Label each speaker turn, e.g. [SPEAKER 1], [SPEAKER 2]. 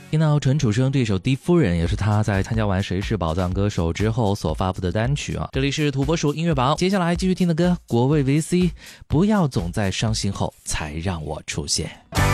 [SPEAKER 1] 听到陈楚生这首《的夫人》也是他在参加完《谁是宝藏歌手》之后所发布的单曲啊。这里是土拨鼠音乐榜，接下来继续听的歌，国味 VC， 不要总在伤心后才让我出现。